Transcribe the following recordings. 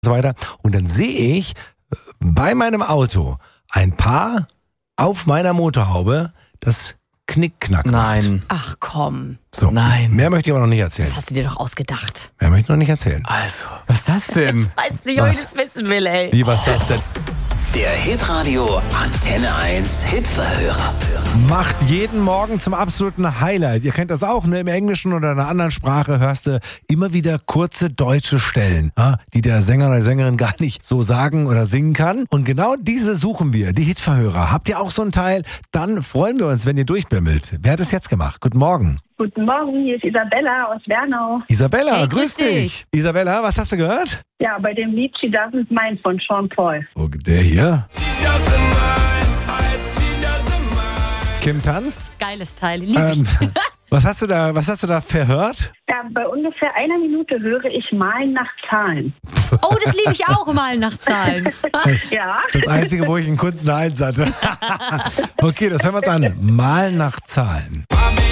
so weiter. Und dann sehe ich bei meinem Auto ein Paar auf meiner Motorhaube das Knickknack macht. Nein. Ach komm. So, Nein. Mehr möchte ich aber noch nicht erzählen. Das hast du dir doch ausgedacht. Mehr möchte ich noch nicht erzählen. Also, was ist das denn? Ich weiß nicht, ob ich das wissen will, ey. Wie, was ist das denn? Der Hitradio Antenne 1 Hitverhörer. Macht jeden Morgen zum absoluten Highlight. Ihr kennt das auch, ne? Im Englischen oder in einer anderen Sprache hörst du immer wieder kurze deutsche Stellen, ja, die der Sänger oder die Sängerin gar nicht so sagen oder singen kann. Und genau diese suchen wir, die Hitverhörer. Habt ihr auch so einen Teil? Dann freuen wir uns, wenn ihr durchbimmelt. Wer hat es jetzt gemacht? Guten Morgen. Guten Morgen, hier ist Isabella aus Wernau. Isabella, Hey, grüß dich. Isabella, was hast du gehört? Ja, bei dem Lied She Doesn't Mind von Sean Paul. Oh, der hier. Kim tanzt. Geiles Teil. Lieb ich. Was hast du da verhört? Ja, bei ungefähr einer Minute höre ich Malen nach Zahlen. Oh, das liebe ich auch, mal nach Zahlen. Ja, Das Einzige, wo ich einen kurzen Eins hatte. Okay, das hören wir uns an. Mal nach Zahlen.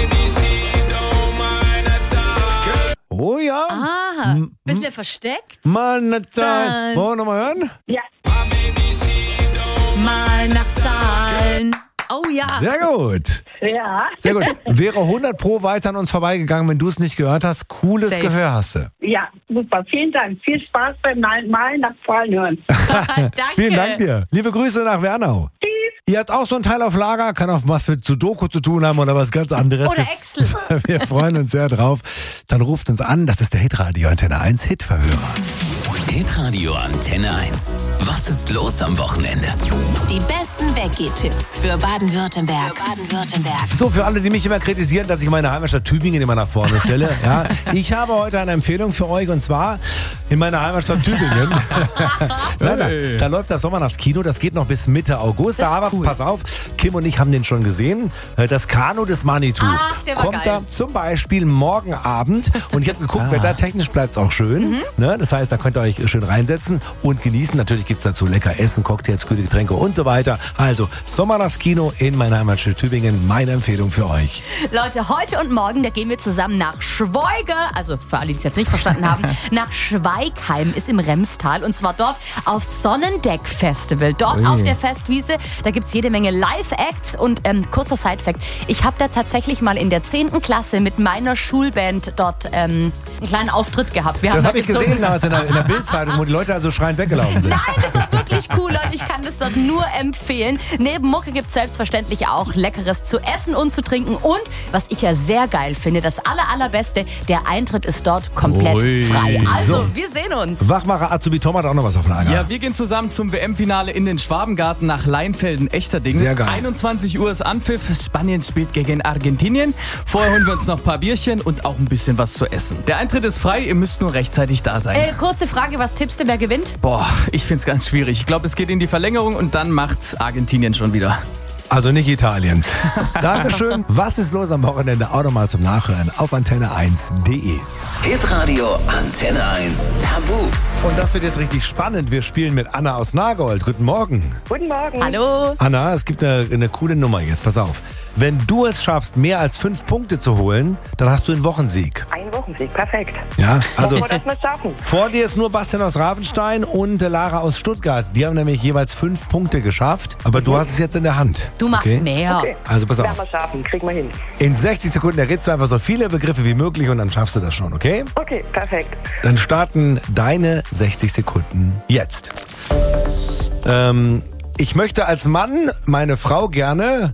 Oh ja. Aha. Bisschen versteckt. Mal nach Zahlen. Zahlen. Wollen wir nochmal hören? ja. Mal nach Zahlen. Oh ja. Sehr gut. Ja, Sehr gut. Wäre 100 Pro weiter an uns vorbeigegangen, wenn du es nicht gehört hast. Cooles Safe. Gehör hast du. ja, super. Vielen Dank. Viel Spaß beim Malen nach Zahlen hören. Danke. Vielen Dank dir. Liebe Grüße nach Wernau. Tschüss. Ihr habt auch so einen Teil auf Lager, kann auch was mit Sudoku zu tun haben oder was ganz anderes. Oder Excel. Wir freuen uns sehr drauf. Dann ruft uns an, das ist der Hitradio Antenne 1 Hitverhörer. Hitradio Antenne 1. Was ist los am Wochenende? Die besten Weggehtipps für Baden-Württemberg. So, für alle, die mich immer kritisieren, dass ich meine Heimatstadt Tübingen immer nach vorne stelle. Ja, ich habe heute eine Empfehlung für euch und zwar in meiner Heimatstadt Tübingen. Da läuft das Sommernachtskino, das geht noch bis Mitte August. Das ist Aber cool. pass auf, Kim und ich haben den schon gesehen. Das Kanu des Manitou Ach, der war kommt geil. da zum Beispiel morgen Abend. Und ich habe geguckt, wettertechnisch bleibt es auch schön. Ne? Das heißt, da könnt ihr euch schön reinsetzen und genießen. Natürlich gibt es dazu lecker Essen, Cocktails, kühle Getränke und so weiter. Also Sommernachtskino in meiner Heimatstadt Tübingen. Meine Empfehlung für euch. Leute, heute und morgen, da gehen wir zusammen nach Schweuge, also für alle, die es jetzt nicht verstanden haben, nach Schweigheim ist im Remstal und zwar dort auf Sonnendeck-Festival. Dort auf der Festwiese, da gibt's jede Menge Live-Acts und kurzer Side-Fact, ich habe da tatsächlich mal in der 10. Klasse mit meiner Schulband dort einen kleinen Auftritt gehabt. Wir Das haben habe ich gesehen damals in der Bildzeitung, wo die Leute also schreiend weggelaufen sind. Nein, das war wirklich cool, Leute. Ich kann das dort nur empfehlen. Neben Mucke gibt es selbstverständlich auch Leckeres zu essen und zu trinken. Und, was ich ja sehr geil finde, das Allerbeste, der Eintritt ist dort komplett Ui. frei. Also, So. wir sehen uns. Wachmacher Azubi Tom hat auch noch was auf Lager. Ja, wir gehen zusammen zum WM-Finale in den Schwabengarten nach Leinfelden-Echterding. Sehr geil. 21 Uhr ist Anpfiff. Spanien spielt gegen Argentinien. Vorher holen wir uns noch ein paar Bierchen und auch ein bisschen was zu essen. Der Eintritt ist frei, ihr müsst nur rechtzeitig da sein. Kurze Frage, was tippst du, wer gewinnt? Boah, ich find's ganz schwierig. Ich glaube, es geht in die Verlängerung und dann macht's Argentinien schon wieder. Also nicht Italien. Dankeschön. Was ist los am Wochenende? Auch nochmal zum Nachhören auf antenne1.de. Hitradio Antenne 1 Tabu. Und das wird jetzt richtig spannend. Wir spielen mit Anna aus Nagold. Guten Morgen. Guten Morgen. Hallo. Anna, es gibt eine coole Nummer jetzt. Pass auf. Wenn du es schaffst, mehr als 5 Punkte zu holen, dann hast du einen Wochensieg. Ein Wochensieg, perfekt. Ja, also Hoffen wir, dass wir es schaffen. vor dir ist nur Bastian aus Ravenstein und Lara aus Stuttgart. Die haben nämlich jeweils 5 Punkte geschafft. Aber du hast es jetzt in der Hand. Du machst Okay? mehr. Okay. Also pass Werden auf. wir schaffen, kriegen wir hin. In 60 Sekunden errätst du einfach so viele Begriffe wie möglich und dann schaffst du das schon, okay? Okay, perfekt. Dann starten deine 60 Sekunden jetzt. Ich möchte als Mann meine Frau gerne...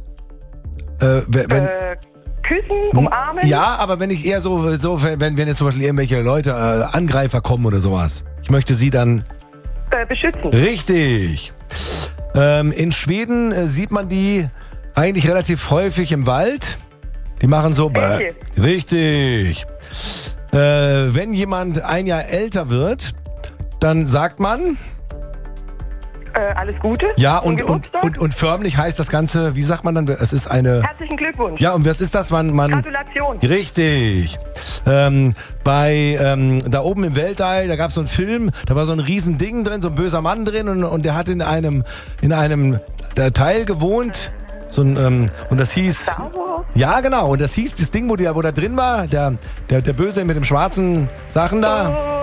Küssen, umarmen, ja, aber wenn ich eher so wenn jetzt zum Beispiel irgendwelche Leute, Angreifer kommen oder sowas. Ich möchte sie dann... beschützen. Richtig. In Schweden sieht man die eigentlich relativ häufig im Wald. Die machen so... Elche. Richtig. Wenn jemand ein Jahr älter wird, dann sagt man... Alles Gute. Ja, Zum und Geburtstag. förmlich heißt das Ganze, wie sagt man dann? Es ist eine... Herzlichen Glückwunsch. Ja, und was ist das? Man Gratulation. Richtig. Da oben im Weltall, da gab es so einen Film, da war so ein riesen Ding drin, so ein böser Mann drin und der hat in einem Teil gewohnt. So ein, und das hieß... Star Wars? Ja, genau. Und das hieß, das Ding, wo da drin war, der Böse mit dem schwarzen Sachen da.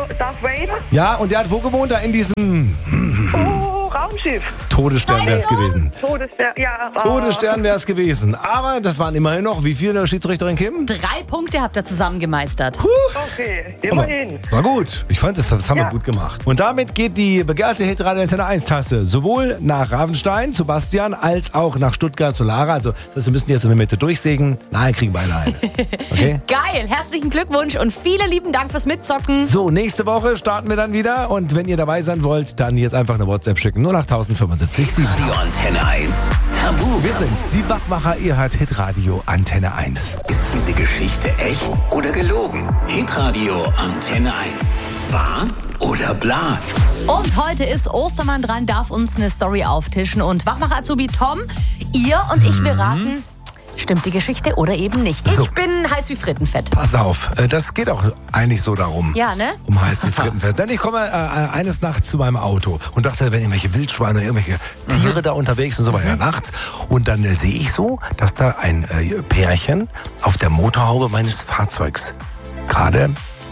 Darth Vader? Ja, und der hat wo gewohnt? Da in diesem Raumschiff. Todesstern wäre es gewesen. Todesstern, ja. Todesstern wäre es gewesen. Aber das waren immerhin noch, wie viele, Schiedsrichterin Kim? 3 Punkte habt ihr zusammen gemeistert. Okay, immerhin. War gut. Ich fand, das haben wir gut gemacht. Und damit geht die begehrte Hitradio Antenne 1 Tasse sowohl nach Ravenstein zu Bastian als auch nach Stuttgart zu Lara. Also wir müssen jetzt in der Mitte durchsägen. Nein, kriegen beide eine. Okay? Geil, herzlichen Glückwunsch und vielen lieben Dank fürs Mitzocken. So, nächste Woche starten wir dann wieder. Und wenn ihr dabei sein wollt, dann jetzt einfach eine WhatsApp schicken. 08075 7. Radio Antenne 1. Tabu. Wir sind's, die Wachmacher. Ihr hört Hitradio Antenne 1. Ist diese Geschichte echt oder gelogen? Hitradio Antenne 1. Wahr oder bla? Und heute ist Ostermann dran, darf uns eine Story auftischen. Und Wachmacher Azubi Tom, ihr und ich, wir raten, stimmt die Geschichte oder eben nicht. Ich bin heiß wie Frittenfett. Pass auf, das geht auch eigentlich so darum. Ja, ne? Um heiß wie Frittenfest. Denn ich komme eines Nachts zu meinem Auto und dachte, wenn irgendwelche Wildschweine, irgendwelche Tiere da unterwegs sind, so war ja nachts. Und dann sehe ich so, dass da ein Pärchen auf der Motorhaube meines Fahrzeugs gerade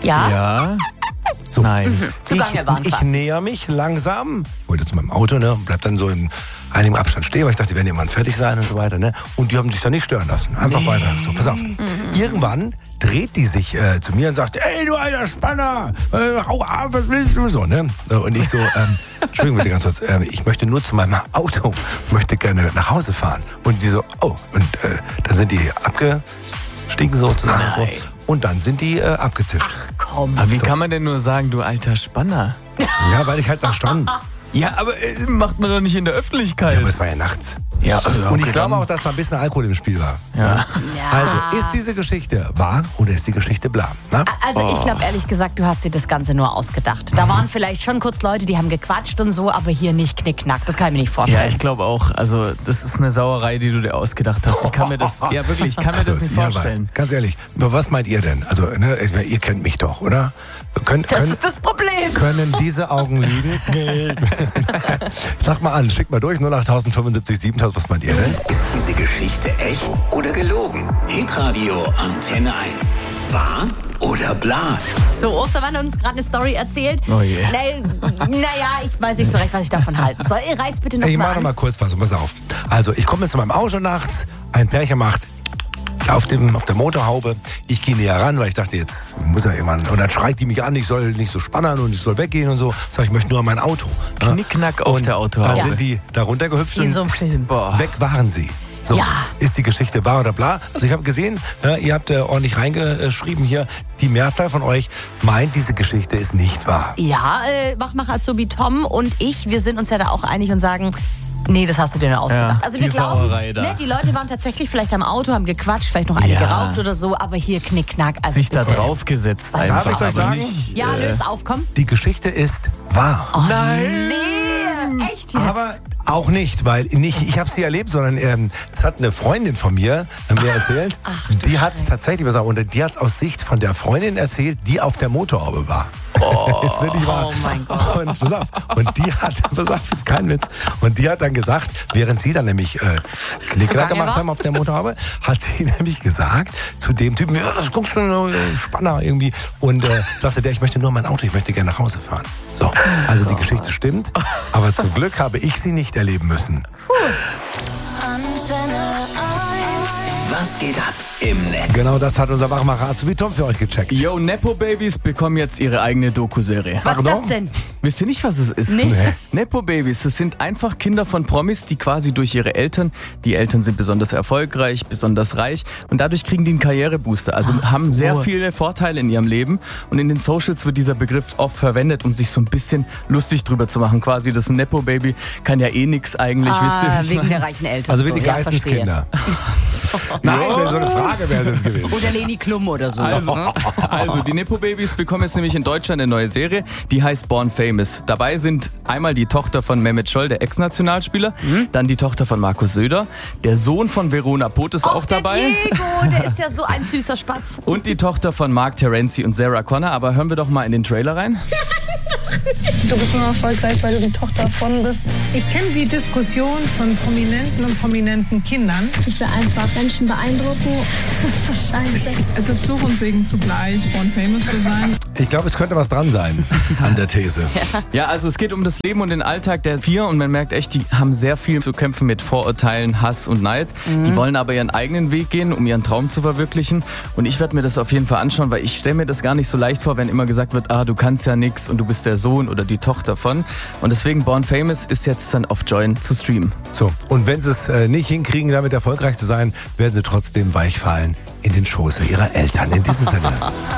Ja. so. Nein. Zugange waren Ich quasi. näher mich langsam. Ich wollte zu meinem Auto, ne? Und bleib dann so in einigem Abstand stehen, weil ich dachte, die werden irgendwann fertig sein und so weiter, ne? Und die haben sich da nicht stören lassen. Einfach weiter. So, pass auf. Irgendwann dreht die sich zu mir und sagt, ey, du alter Spanner, hau ab, was willst du? So, ne? Und ich so, Entschuldigung bitte ganz kurz, ich möchte nur zu meinem Auto, möchte gerne nach Hause fahren. Und die so, oh, und dann sind die abgestiegen sozusagen. So. Und dann sind die abgezischt. Komm. Aber wie kann man denn nur sagen, du alter Spanner? Ja, weil ich halt da stand. Ja, aber macht man doch nicht in der Öffentlichkeit. Ja, aber es war ja nachts. Ja, Und ich glaube auch, dass da ein bisschen Alkohol im Spiel war. Ja. Also, ist diese Geschichte wahr oder ist die Geschichte bla? Na? Also ich glaube ehrlich gesagt, du hast dir das Ganze nur ausgedacht. Da waren vielleicht schon kurz Leute, die haben gequatscht und so, aber hier nicht knickknack. Das kann ich mir nicht Ja, vorstellen. ich glaube auch. Also, das ist eine Sauerei, die du dir ausgedacht hast. Ich kann mir das, ja wirklich, ich kann mir das nicht Ja, aber vorstellen. ganz ehrlich, was meint ihr denn? Also, ne, ihr kennt mich doch, oder? Das ist das Problem. Können diese Augen liegen? Sag mal an, schickt mal durch, 08075 7000, was meint ihr denn? Ist diese Geschichte echt oder gelogen? Hitradio Antenne 1. Wahr oder bla? So, Ostermann hat uns gerade eine Story erzählt. Oh je. Naja, ich weiß nicht so recht, was ich davon halten soll. Ihr reißt bitte Ich noch mach mal noch an. mal kurz was, pass auf. Also, ich komme zu meinem Auto nachts, ein Pärchen macht auf der Motorhaube. Ich gehe näher ran, weil ich dachte, jetzt muss ja jemand. Und dann schreit die mich an, ich soll nicht so spannern und ich soll weggehen und so. Sag ich möchte nur an mein Auto. Ja? Knickknack auf Und der Autohaube. Dann sind die da runtergehüpft Wie in und so einem Film. Boah. weg waren sie. So, Ja. ist die Geschichte wahr oder bla? Also ich habe gesehen, ihr habt ordentlich reingeschrieben hier, die Mehrzahl von euch meint, diese Geschichte ist nicht wahr. Ja, Wachmacher Azubi Tom und ich, wir sind uns ja da auch einig und sagen, nee, das hast du dir nur ausgedacht. Ja, Also wir die glauben, Sauerei da. ne, die Leute waren tatsächlich vielleicht am Auto, haben gequatscht, vielleicht noch eine Ja. geraucht oder so, aber hier knickknack. Also Sich da bitte. draufgesetzt Darf einfach. ich euch aber sagen? nicht, Ja, löst auf, komm. Die Geschichte ist wahr. Nein. Nee, echt jetzt? Aber auch nicht, weil ich habe sie erlebt, sondern es hat eine Freundin von mir mir erzählt. Die hat tatsächlich was, und die hat aus Sicht von der Freundin erzählt, die auf der Motorhaube war. Ist wirklich wahr. Oh mein Gott. Und pass auf, und die hat, pass auf, ist kein Witz. Und die hat dann gesagt, während sie dann nämlich Knickrack Zugange gemacht war? haben auf der Motorhaube, hat sie nämlich gesagt zu dem Typen, ja, das guckst schon Spanner irgendwie. Und sagte der, ich möchte nur mein Auto, ich möchte gerne nach Hause fahren. So, also die Geschichte stimmt, aber zum Glück habe ich sie nicht erleben müssen. Antenne 1. Was geht ab im Netz? Genau das hat unser Wachmacher Azubi Tom für euch gecheckt. Yo, Nepo-Babys bekommen jetzt ihre eigene Doku-Serie. Was ist das denn? Wisst ihr nicht, was es ist? Nee. Nepo-Babys, das sind einfach Kinder von Promis, die quasi durch ihre Eltern, die Eltern sind besonders erfolgreich, besonders reich und dadurch kriegen die einen Karrierebooster. Also haben sehr viele Vorteile in ihrem Leben und in den Socials wird dieser Begriff oft verwendet, um sich so ein bisschen lustig drüber zu machen. Quasi das Nepo-Baby kann ja eh nix eigentlich, wisst ihr, wie ich Wegen meine? der reichen Eltern. Also wie so. die Ja, verstehe. Geistenskinder. Nein, so eine Frage wäre das gewesen. Oder Leni Klum oder so. Also, die Nepo-Babys bekommen jetzt nämlich in Deutschland eine neue Serie, die heißt Born Famous. Dabei sind einmal die Tochter von Mehmet Scholl, der Ex-Nationalspieler, dann die Tochter von Markus Söder, der Sohn von Verona Pot ist auch der dabei Diego, der ist ja so ein süßer Spatz. und die Tochter von Mark Terenzi und Sarah Connor. Aber hören wir doch mal in den Trailer rein. Du bist nur erfolgreich, weil du die Tochter von bist. Ich kenne die Diskussion von Prominenten und prominenten Kindern. Ich will einfach Menschen beeindrucken. Das ist scheiße. Es ist Fluch und Segen zugleich, born famous zu sein. Ich glaube, es könnte was dran sein an der These. Ja, also es geht um das Leben und den Alltag der 4 und man merkt echt, die haben sehr viel zu kämpfen mit Vorurteilen, Hass und Neid. Die wollen aber ihren eigenen Weg gehen, um ihren Traum zu verwirklichen. Und ich werde mir das auf jeden Fall anschauen, weil ich stelle mir das gar nicht so leicht vor, wenn immer gesagt wird, du kannst ja nix und du bist der Sohn oder die Tochter von. Und deswegen Born Famous ist jetzt dann auf Join zu streamen. So, und wenn sie es nicht hinkriegen, damit erfolgreich zu sein, werden sie trotzdem weichfallen in den Schoße ihrer Eltern. In diesem Sinne.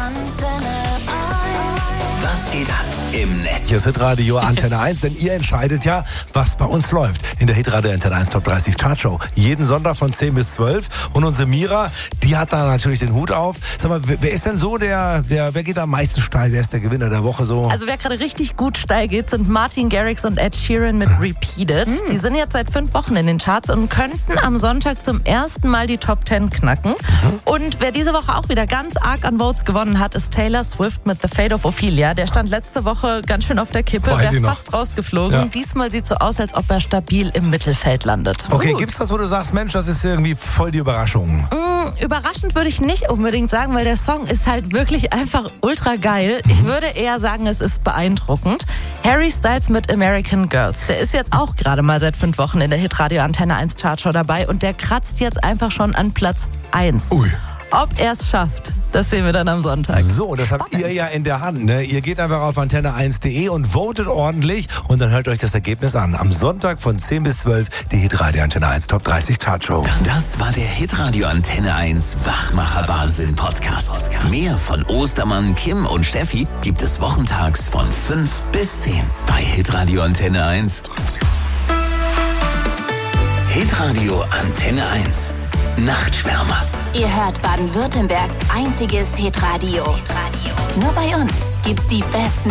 Was geht ab im Netz? Hier ist Hitradio Antenne 1, denn ihr entscheidet ja, was bei uns läuft. In der Hitradio Antenne 1 Top 30 Chartshow. Jeden Sonntag von 10 bis 12. Und unsere Mira, die hat da natürlich den Hut auf. Sag mal, wer ist denn so wer geht am meisten steil? Wer ist der Gewinner der Woche so? Also wer gerade richtig gut steil geht, sind Martin Garrix und Ed Sheeran mit Repeated. Die sind jetzt seit 5 Wochen in den Charts und könnten am Sonntag zum ersten Mal die Top 10 knacken. Und wer diese Woche auch wieder ganz arg an Votes gewonnen hat, ist Taylor Swift mit The Fate of Ophelia. Der stand letzte Woche ganz schön auf der Kippe, wäre fast rausgeflogen. Ja. Diesmal sieht es so aus, als ob er stabil im Mittelfeld landet. Okay, gibt's was, wo du sagst, Mensch, das ist irgendwie voll die Überraschung? Überraschend würde ich nicht unbedingt sagen, weil der Song ist halt wirklich einfach ultra geil. Ich würde eher sagen, es ist beeindruckend. Harry Styles mit American Girls. Der ist jetzt auch gerade mal seit 5 Wochen in der Hitradio Antenne 1 Chartshow dabei und der kratzt jetzt einfach schon an Platz 1. Ui. Ob er es schafft, das sehen wir dann am Sonntag. So, das habt ihr ja in der Hand. Ne? Ihr geht einfach auf antenne1.de und votet ordentlich und dann hört euch das Ergebnis an. Am Sonntag von 10 bis 12 die Hitradio Antenne 1 Top 30 Chartshow. Das war der Hitradio Antenne 1 Wachmacher Wahnsinn Podcast. Mehr von Ostermann, Kim und Steffi gibt es wochentags von 5 bis 10 bei Hitradio Antenne 1. Hitradio Antenne 1 Nachtschwärmer. Ihr hört Baden-Württembergs einziges Hitradio. Nur bei uns gibt's die besten